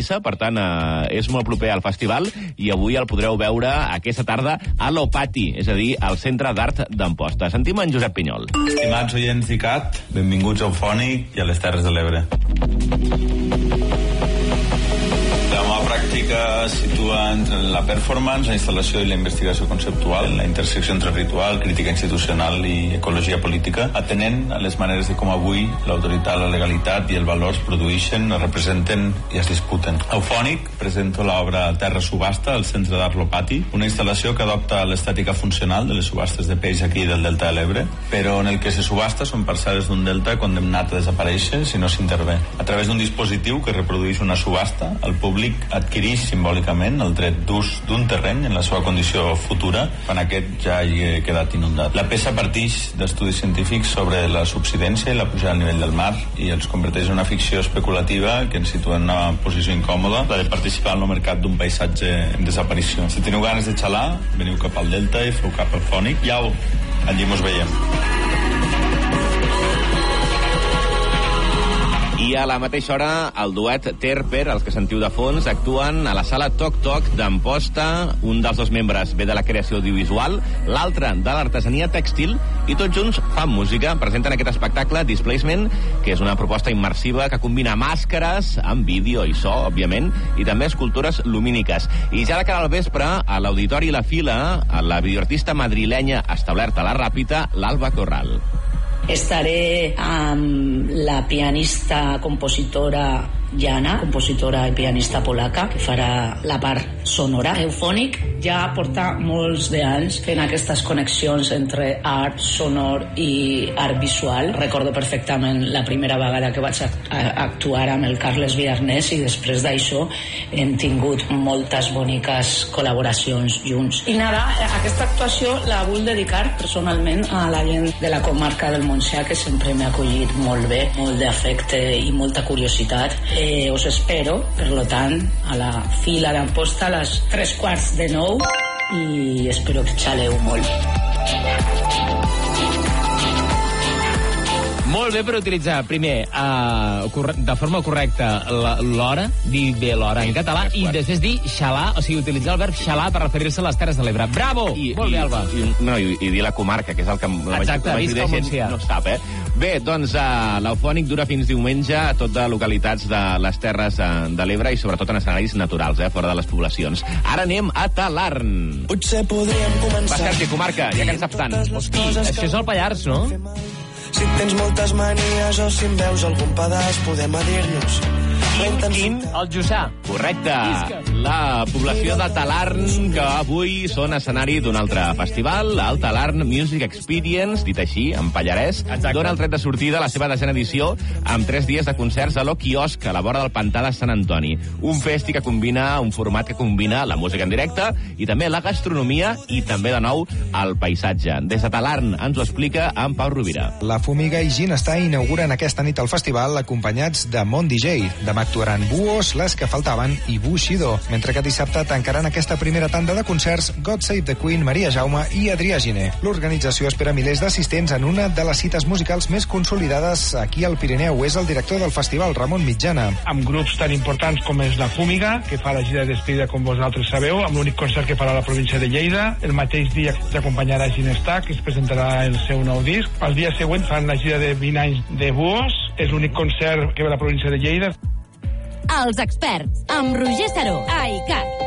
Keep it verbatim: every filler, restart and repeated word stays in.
Eivissa, per tant, eh, és molt proper al festival, i avui el podreu veure aquesta tarda a l'Opati, és a dir, al Centre d'Art d'Amposta. Sentim en Josep Pinyol. Estimats oients d'I C A T, benvinguts a Eufònic i a les Terres de l'Ebre. La meva pràctica es situa entre la performance, la instal·lació i la investigació conceptual, la intersecció entre ritual, crítica institucional i ecologia política, atenent a les maneres de com avui l'autoritat, la legalitat i el valor es produeixen, es representen i es disputen. Eufònic presento l'obra Terra Subhasta al Centre d'Art Lopati, una instal·lació que adopta l'estètica funcional de les subhastes de peix aquí del Delta de l'Ebre, però en el que se subhasta són parcel·les d'un delta condemnat a desaparèixer si no s'intervé. A través d'un dispositiu que reprodueix una subhasta, el públic adquireix simbòlicament el dret d'ús d'un terreny en la seva condició futura quan aquest ja hagi quedat inundat. La peça partix d'estudis científics sobre la subsidència i la pujada al nivell del mar i els converteix en una ficció especulativa que ens situa en una posició incòmoda, la de participar en el mercat d'un paisatge en desaparició. Si teniu ganes de xalar, veniu cap al Delta i feu cap al Fònic. Iau, allí mos veiem. I a la mateixa hora, el duet Terper, els que sentiu de fons, actuen a la sala Toc Toc d'Amposta. Un dels dos membres ve de la creació audiovisual, l'altre de l'artesania tèxtil, i tots junts fan música. Presenten aquest espectacle, Displacement, que és una proposta immersiva que combina màscares amb vídeo i so, òbviament, i també escultures lumíniques. I ja de cara al vespre, a l'Auditori La Fila, la videoartista madrilenya establerta a la Ràpita, l'Alba Corral. Estaré amb la pianista, compositora Jana, compositora i pianista polaca, que farà la part sonora. Eufònic ja porta molts d'anys fent aquestes connexions entre art sonor i art visual. Recordo perfectament la primera vegada que vaig actuar amb el Carles Viarnès, i després d'això hem tingut moltes boniques col·laboracions junts. I nada, aquesta actuació la vull dedicar personalment a la gent de la comarca del Montsià, que sempre m'ha acollit molt bé, molt d'afecte i molta curiositat. Eh, us espero, per lo tant, a la Fila d'Amposta a les tres quarts de nou, i espero que xaleu molt. Molt bé per utilitzar, primer, uh, de forma correcta l'hora, dir bé l'hora en català, i després dir xalar, o sigui, utilitzar el verb xalar per referir-se a les Terres de l'Ebre. Bravo! I, Molt i, bé, Alba. I, no, i, i dir la comarca, que és el que la Exacte, majoria de gent no sap, eh? Bé, doncs uh, l'Eufònic dura fins diumenge a tot de localitats de les Terres uh, de l'Ebre i sobretot en escenaris naturals, eh, fora de les poblacions. Ara anem a Talarn. Potser podríem començar... Va, Sergi, comarca, ja que en saps tant. Hosti, això és el Pallars, no? Si tens moltes manies o si em veus algun pedaç, podem dir-nos. Quin? El Jussà. Correcte. La població de Talarn, que avui són escenari d'un altre festival, el Talarn Music Experience, dit així, en pallarès. Exacte. Dona el tret de sortida a la seva desena edició amb tres dies de concerts a l'Oquiosc, a la vora del pantà de Sant Antoni. Un festi que combina, un format que combina la música en directe i també la gastronomia i també, de nou, el paisatge. Des de Talarn ens ho explica en Pau Rovira. La Fumiga i Ginestar inauguren aquesta nit el festival acompanyats de Mont D J. Demà actuaran Buos, Les que faltaven i Bushido, mentre que dissabte tancaran aquesta primera tanda de concerts God Save the Queen, Maria Jaume i Adrià Giner. L'organització espera milers d'assistents en una de les cites musicals més consolidades aquí al Pirineu. És el director del festival, Ramon Mitjana. Amb grups tan importants com és la Fumiga, que fa la gira de despedida, com vosaltres sabeu, amb l'únic concert que farà a la província de Lleida. El mateix dia s'acompanyarà Ginestar, que es presentarà el seu nou disc. El dia següent fan la gira de vint anys de Buos. És l'únic concert que ve a la província de Lleida. Els experts, amb Roger Saró, a I C A T.